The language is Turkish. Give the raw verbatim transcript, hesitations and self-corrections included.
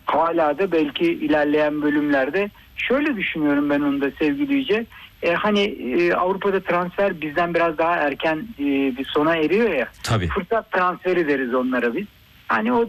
hala da belki ilerleyen bölümlerde şöyle düşünüyorum ben onu da sevgili Yüce. E, hani e, Avrupa'da transfer bizden biraz daha erken e, bir sona eriyor ya. Tabii. Fırsat transferi deriz onlara biz. Hani o